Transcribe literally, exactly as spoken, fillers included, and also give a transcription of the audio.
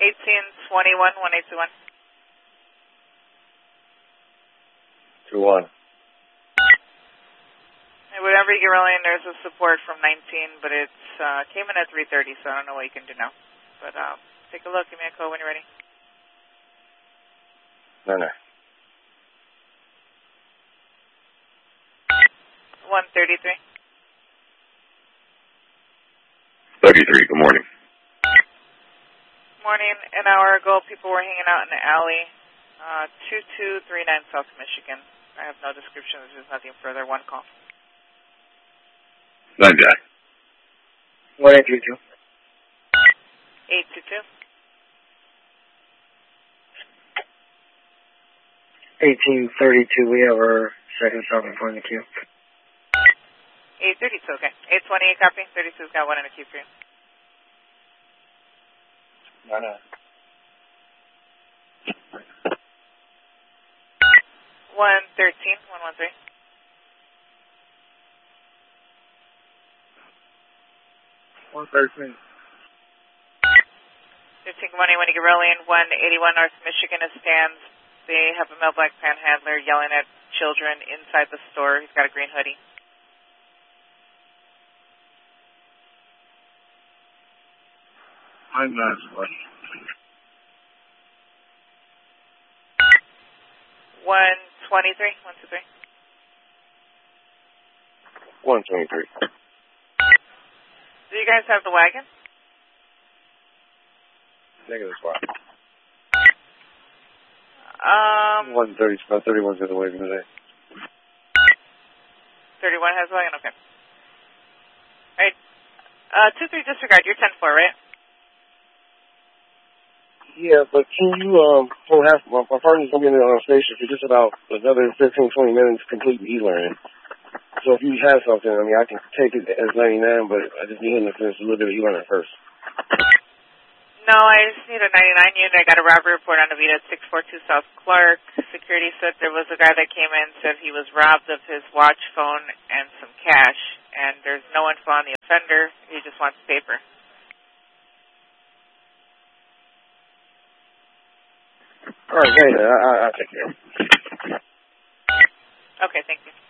eighteen twenty-one, one eight two one. two one. And whatever you get rolling, there's a support from nineteen, but it's uh, came in at three thirty, so I don't know what you can do now. But um, take a look. Give me a call when you're ready. No, no. one thirty-three. thirty-three, good morning. Morning. An hour ago, people were hanging out in the alley, uh, two two three nine South Michigan. I have no description. There's nothing further. One call. Nine Jack. one eight two two. eight two two. eighteen thirty-two, we have our second stop in front of the queue. eight thirty-two, okay. eight twenty-eight, copy. thirty-two's got one in the queue for you. No, no. one thirteen, one one three. one thirteen. fifteen, good morning. When you get rolling, one eighty-one North Michigan is stands. They have a male black panhandler yelling at children inside the store. He's got a green hoodie. I'm not sure. one twenty-three, one two three. one twenty-three. Do you guys have the wagon? Negative spot. Um, one thirty, about thirty-one's in the way today. thirty-one has the wagon, okay. All right. Uh, two three disregard. You're ten four, right? Yeah, but can you, um, don't have, my, my partner's going to be in the station for just about another fifteen, twenty minutes to complete e-learning. So if you have something, I mean, I can take it as ninety-nine, but I just need him to finish a little bit of e-learning first. No, I just need a ninety-nine unit. I got a robbery report on the Vita at six four two South Clark. Security said there was a guy that came in, said he was robbed of his watch, phone, and some cash. And there's no info on the offender. He just wants paper. All right, hey, I, I, I'll take care of it. Okay, thank you.